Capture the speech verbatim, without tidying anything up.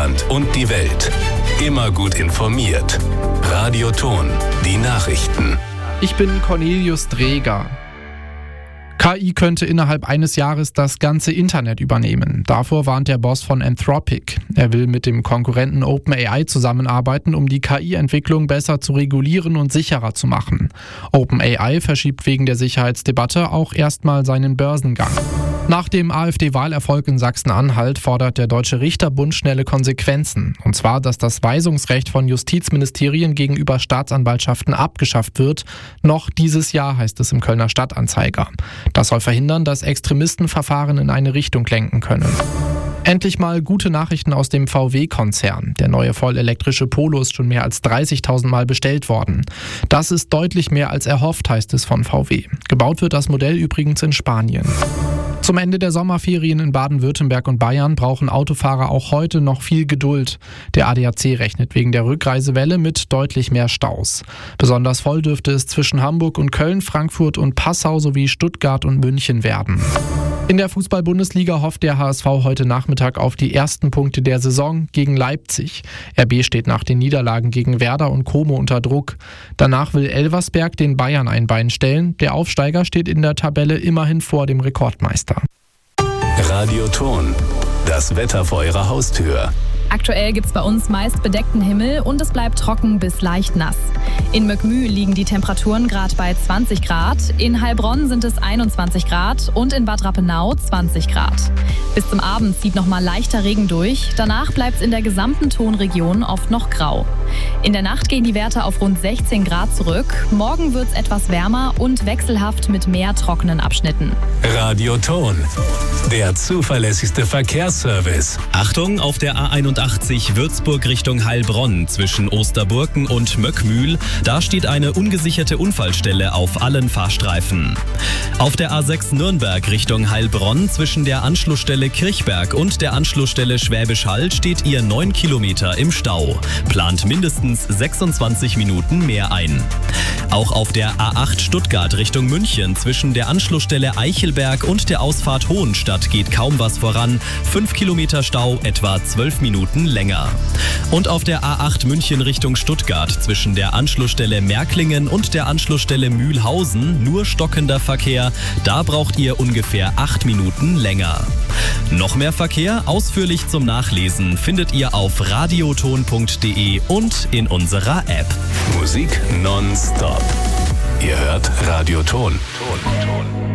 Deutschland und die Welt. Immer gut informiert. Radio Ton, die Nachrichten. Ich bin Cornelius Dreger. K I könnte innerhalb eines Jahres das ganze Internet übernehmen. Davor warnt der Boss von Anthropic. Er will mit dem Konkurrenten OpenAI zusammenarbeiten, um die K I-Entwicklung besser zu regulieren und sicherer zu machen. OpenAI verschiebt wegen der Sicherheitsdebatte auch erstmal seinen Börsengang. Nach dem AfD-Wahlerfolg in Sachsen-Anhalt fordert der Deutsche Richterbund schnelle Konsequenzen. Und zwar, dass das Weisungsrecht von Justizministerien gegenüber Staatsanwaltschaften abgeschafft wird. Noch dieses Jahr, heißt es im Kölner Stadtanzeiger. Das soll verhindern, dass Extremisten Verfahren in eine Richtung lenken können. Endlich mal gute Nachrichten aus dem V W-Konzern. Der neue vollelektrische Polo ist schon mehr als dreißigtausend Mal bestellt worden. Das ist deutlich mehr als erhofft, heißt es von V W. Gebaut wird das Modell übrigens in Spanien. Zum Ende der Sommerferien in Baden-Württemberg und Bayern brauchen Autofahrer auch heute noch viel Geduld. Der A D A C rechnet wegen der Rückreisewelle mit deutlich mehr Staus. Besonders voll dürfte es zwischen Hamburg und Köln, Frankfurt und Passau sowie Stuttgart und München werden. In der Fußball-Bundesliga hofft der H S V heute Nachmittag auf die ersten Punkte der Saison gegen Leipzig. R B steht nach den Niederlagen gegen Werder und Como unter Druck. Danach will Elversberg den Bayern ein Bein stellen. Der Aufsteiger steht in der Tabelle immerhin vor dem Rekordmeister. Radio Ton, das Wetter vor Ihrer Haustür. Aktuell gibt es bei uns meist bedeckten Himmel und es bleibt trocken bis leicht nass. In Möckmühl liegen die Temperaturen gerade bei zwanzig Grad, in Heilbronn sind es einundzwanzig Grad und in Bad Rappenau zwanzig Grad. Bis zum Abend zieht nochmal leichter Regen durch, danach bleibt es in der gesamten Tonregion oft noch grau. In der Nacht gehen die Werte auf rund sechzehn Grad zurück, morgen wird es etwas wärmer und wechselhaft mit mehr trockenen Abschnitten. Radio Ton, der zuverlässigste Verkehrsservice. Achtung, auf der A einundachtzig Würzburg Richtung Heilbronn zwischen Osterburken und Möckmühl. Da steht eine ungesicherte Unfallstelle auf allen Fahrstreifen. Auf der A sechs Nürnberg Richtung Heilbronn zwischen der Anschlussstelle Kirchberg und der Anschlussstelle Schwäbisch Hall steht ihr neun Kilometer im Stau. Plant mindestens sechsundzwanzig Minuten mehr ein. Auch auf der A acht Stuttgart Richtung München zwischen der Anschlussstelle Eichelberg und der Ausfahrt Hohenstadt geht kaum was voran. fünf Kilometer Stau, etwa zwölf Minuten länger. Und auf der A acht München Richtung Stuttgart zwischen der Anschlussstelle Märklingen und der Anschlussstelle Mühlhausen nur stockender Verkehr. Da braucht ihr ungefähr acht Minuten länger. Noch mehr Verkehr ausführlich zum Nachlesen findet ihr auf radioton punkt de und in unserer App. Musik nonstop. Ihr hört Radio Ton. Ton, Ton.